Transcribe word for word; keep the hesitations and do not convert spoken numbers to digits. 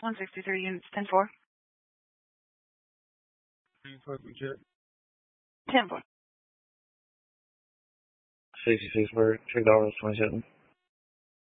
one sixty-three units, ten four. ten four. sixty-six for two dollars twenty-seven.